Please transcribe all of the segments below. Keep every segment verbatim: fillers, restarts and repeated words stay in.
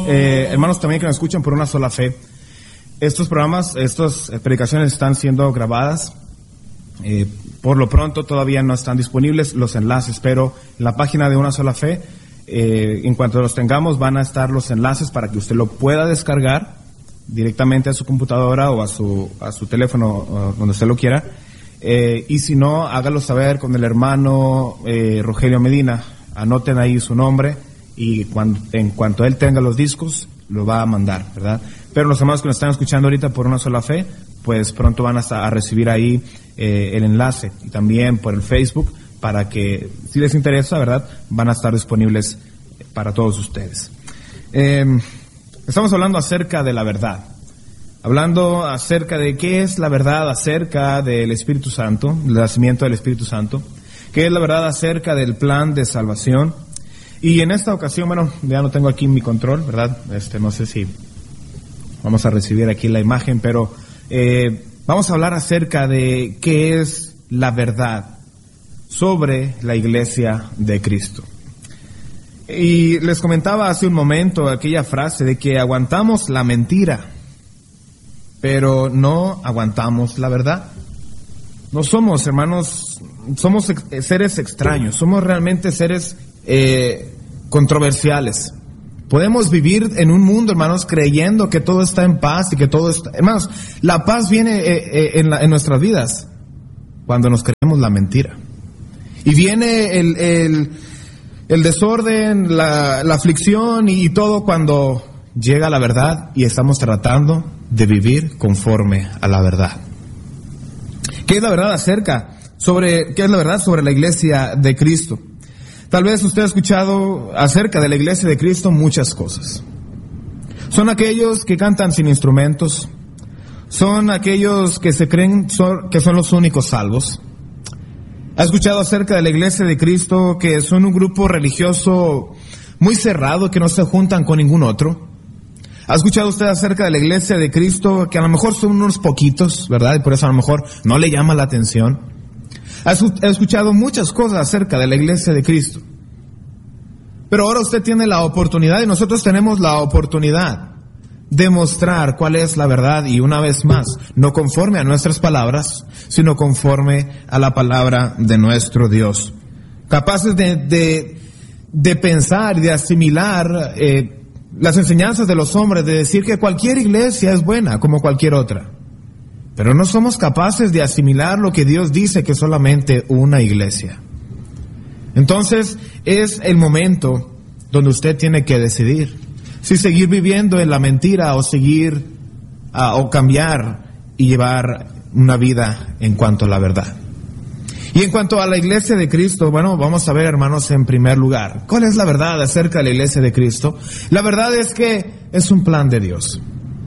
eh, hermanos también que nos escuchan por una sola fe. Estos programas, estas predicaciones están siendo grabadas. Eh, por lo pronto todavía no están disponibles los enlaces, pero en la página de Una Sola Fe, eh, en cuanto los tengamos, van a estar los enlaces para que usted lo pueda descargar directamente a su computadora o a su a su teléfono, donde usted lo quiera. Eh, y si no, hágalo saber con el hermano eh, Rogelio Medina. Anoten ahí su nombre y cuando, en cuanto él tenga los discos, lo va a mandar, ¿verdad? Pero los hermanos que nos están escuchando ahorita por Una Sola Fe, pues pronto van a, a recibir ahí eh, el enlace, y también por el Facebook, para que, si les interesa, ¿verdad?, van a estar disponibles para todos ustedes. Eh, estamos hablando acerca de la verdad, hablando acerca de qué es la verdad acerca del Espíritu Santo, el nacimiento del Espíritu Santo, qué es la verdad acerca del plan de salvación. Y en esta ocasión, bueno, ya no tengo aquí mi control, ¿verdad? Este, no sé si vamos a recibir aquí la imagen, pero eh, vamos a hablar acerca de qué es la verdad sobre la Iglesia de Cristo. Y les comentaba hace un momento aquella frase de que aguantamos la mentira, pero no aguantamos la verdad. No somos, hermanos, somos ex- seres extraños, somos realmente seres eh, controversiales. Podemos vivir en un mundo, hermanos, creyendo que todo está en paz y que todo está... Hermanos, la paz viene eh, eh, en, la, en nuestras vidas cuando nos creemos la mentira. Y viene el, el, el desorden, la, la aflicción y, y todo cuando llega la verdad y estamos tratando de vivir conforme a la verdad. ¿Qué es la verdad acerca sobre, qué es la verdad sobre la Iglesia de Cristo? Tal vez usted ha escuchado acerca de la Iglesia de Cristo muchas cosas. Son aquellos que cantan sin instrumentos, son aquellos que se creen son, que son los únicos salvos. ¿Ha escuchado acerca de la Iglesia de Cristo que son un grupo religioso muy cerrado, que no se juntan con ningún otro? ¿Ha escuchado usted acerca de la Iglesia de Cristo que a lo mejor son unos poquitos, ¿verdad? Y por eso a lo mejor no le llama la atención. He escuchado muchas cosas acerca de la Iglesia de Cristo. Pero ahora usted tiene la oportunidad, y nosotros tenemos la oportunidad, de mostrar cuál es la verdad, y una vez más, no conforme a nuestras palabras, sino conforme a la palabra de nuestro Dios. Capaces de, de, de pensar y de asimilar eh, las enseñanzas de los hombres, de decir que cualquier iglesia es buena como cualquier otra. Pero no somos capaces de asimilar lo que Dios dice que es solamente una iglesia. Entonces es el momento donde usted tiene que decidir si seguir viviendo en la mentira o seguir uh, o cambiar y llevar una vida en cuanto a la verdad. Y en cuanto a la Iglesia de Cristo, bueno, vamos a ver, hermanos, en primer lugar, ¿cuál es la verdad acerca de la Iglesia de Cristo? La verdad es que es un plan de Dios.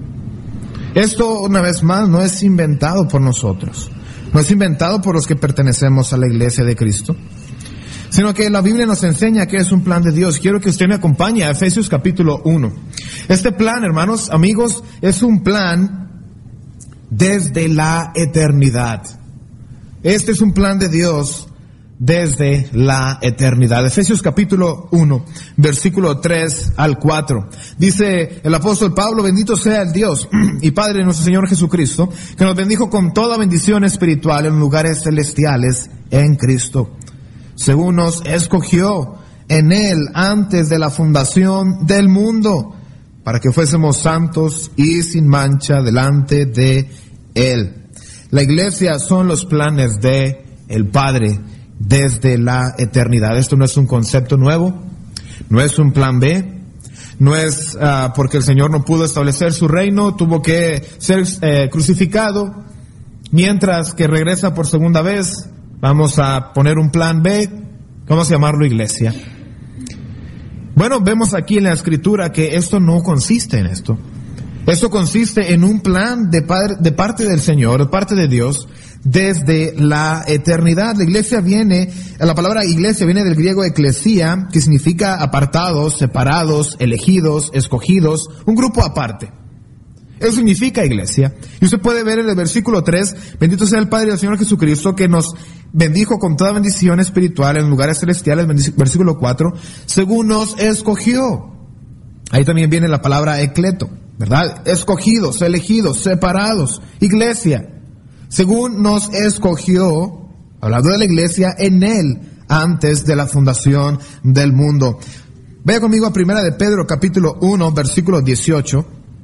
Esto, una vez más, no es inventado por nosotros, no es inventado por los que pertenecemos a la Iglesia de Cristo, sino que la Biblia nos enseña que es un plan de Dios. Quiero que usted me acompañe a Efesios capítulo uno. Este plan, hermanos, amigos, es un plan desde la eternidad. Este es un plan de Dios desde la eternidad. Efesios capítulo uno, versículo tres al cuatro. Dice el apóstol Pablo: bendito sea el Dios y Padre de nuestro Señor Jesucristo, que nos bendijo con toda bendición espiritual en lugares celestiales en Cristo, según nos escogió en Él antes de la fundación del mundo, para que fuésemos santos y sin mancha delante de Él. La iglesia son los planes de el Padre desde la eternidad. Esto no es un concepto nuevo, no es un plan B, no es uh, porque el Señor no pudo establecer su reino, tuvo que ser eh, crucificado, mientras que regresa por segunda vez, vamos a poner un plan B, vamos a llamarlo iglesia. Bueno, vemos aquí en la Escritura que esto no consiste en esto. Esto consiste en un plan de, padre, de parte del Señor, de parte de Dios, desde la eternidad. La iglesia viene, la palabra iglesia viene del griego eclesia, que significa apartados, separados, elegidos, escogidos, un grupo aparte. Eso significa iglesia. Y usted puede ver en el versículo tres, bendito sea el Padre del Señor Jesucristo, que nos bendijo con toda bendición espiritual en lugares celestiales, versículo cuatro, según nos escogió. Ahí también viene la palabra ecleto, ¿verdad? Escogidos, elegidos, separados, iglesia. Según nos escogió, hablando de la iglesia, en Él, antes de la fundación del mundo. Vaya conmigo a Primera de Pedro, capítulo uno, versículo dieciocho.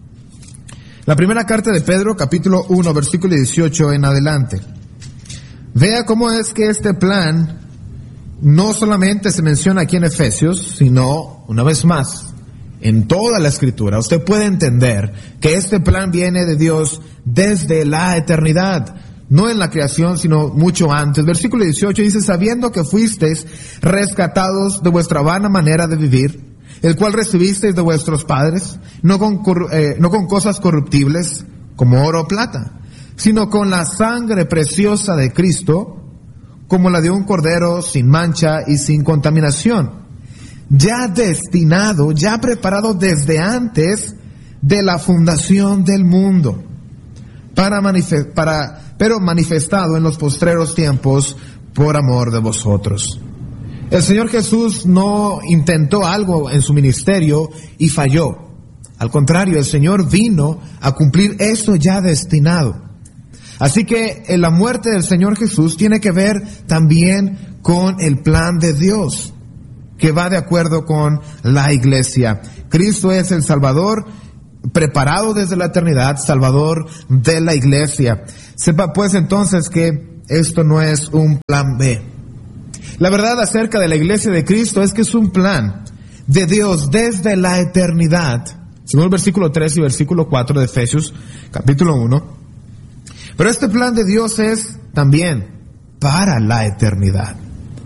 La primera carta de Pedro, capítulo uno, versículo dieciocho en adelante. Vea cómo es que este plan no solamente se menciona aquí en Efesios, sino, una vez más, en toda la Escritura. Usted puede entender que este plan viene de Dios desde la eternidad, no en la creación, sino mucho antes. Versículo dieciocho dice, sabiendo que fuisteis rescatados de vuestra vana manera de vivir, el cual recibisteis de vuestros padres, no con, eh, no con cosas corruptibles, como oro o plata, sino con la sangre preciosa de Cristo, como la de un cordero sin mancha y sin contaminación, ya destinado, ya preparado desde antes de la fundación del mundo, para manifest- para, pero manifestado en los postreros tiempos por amor de vosotros. El Señor Jesús no intentó algo en su ministerio y falló. Al contrario, el Señor vino a cumplir eso ya destinado. Así que la muerte del Señor Jesús tiene que ver también con el plan de Dios, que va de acuerdo con la iglesia. Cristo es el Salvador, preparado desde la eternidad, Salvador de la iglesia. Sepa pues entonces que esto no es un plan B. La verdad acerca de la iglesia de Cristo es que es un plan de Dios desde la eternidad, según el versículo tres y versículo cuatro de Efesios, capítulo uno. Pero este plan de Dios es también para la eternidad.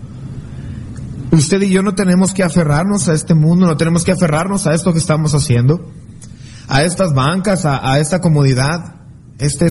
Usted y yo no tenemos que aferrarnos a este mundo, no tenemos que aferrarnos a esto que estamos haciendo, a estas bancas, a, a esta comodidad. Este